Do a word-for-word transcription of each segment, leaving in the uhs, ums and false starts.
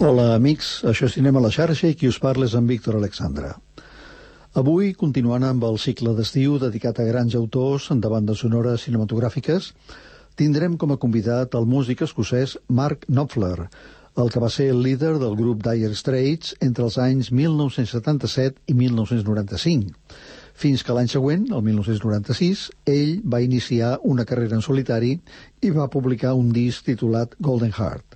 Hola, amics. Això és Cinema a la xarxa i qui us parla és en Víctor Alexandra. Avui, continuant amb el cicle d'estiu dedicat a grans autors de bandes sonores cinematogràfiques, tindrem com a convidat el músic escocès Mark Knopfler, el que va ser el líder del grup Dire Straits entre els anys mil nou-cents setanta-set i mil nou-cents noranta-cinc, fins que l'any següent, el mil nou-cents noranta-sis, ell va iniciar una carrera en solitari i va publicar un disc titulat Golden Heart.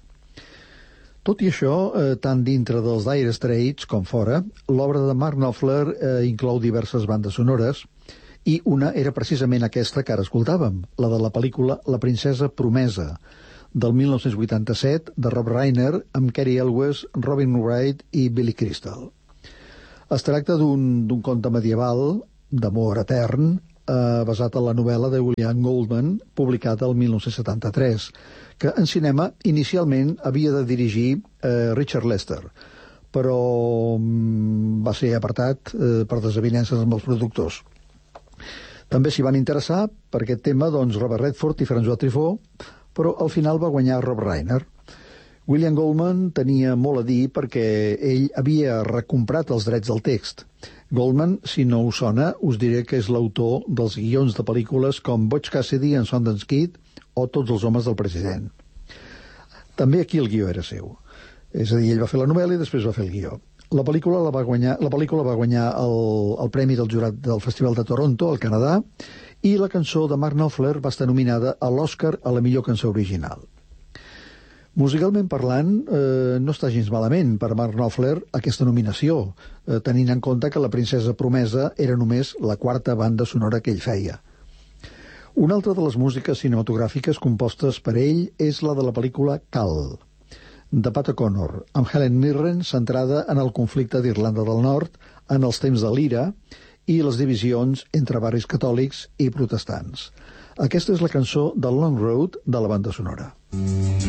Tot i això, eh, tant dintre dels Dire Straits com fora, l'obra de Mark Knopfler eh, inclou diverses bandes sonores, i una era precisament aquesta que ara escoltàvem, la de la pel·lícula La princesa promesa, del mil nou-cents vuitanta-set, de Rob Reiner, amb Cary Elwes, Robin Wright i Billy Crystal. Es tracta d'un d'un conte medieval, d'amor etern, eh, basat en la novel·la de William Goldman, publicada el mil nou-cents setanta-tres, que en cinema inicialment havia de dirigir eh, Richard Lester, però mm, va ser apartat eh, per desavinences amb els productors. També s'hi van interessar per aquest tema doncs, Robert Redford i François Truffaut, però al final va guanyar Rob Reiner. William Goldman tenia molt a dir perquè ell havia recomprat els drets del text. Goldman, si no us sona, us diré que és l'autor dels guions de pel·lícules com Butch Cassidy and Sundance Kid o Tots els homes del president. També aquí el guió era seu. És a dir, ell va fer la novel·la i després va fer el guió. La pel·lícula la va guanyar, la pel·lícula va guanyar el, el premi del jurat del Festival de Toronto, al Canadà, i la cançó de Mark Knopfler va estar nominada a l'Oscar a la millor cançó original. Musicalment parlant, eh, no està gens malament per Mark Knopfler aquesta nominació, eh, tenint en compte que La princesa promesa era només la quarta banda sonora que ell feia. Una altra de les músiques cinematogràfiques compostes per ell és la de la pel·lícula Cal, de Pat O'Connor, amb Helen Mirren centrada en el conflicte d'Irlanda del Nord, en els temps de l'ira i les divisions entre barris catòlics i protestants. Aquesta és la cançó de Long Road de la banda sonora.